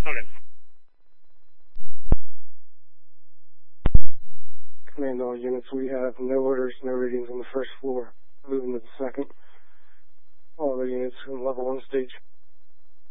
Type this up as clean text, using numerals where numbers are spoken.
Okay. Command all units, we have no orders, no readings on the first floor. Moving to the second. All the units in level 1 stage.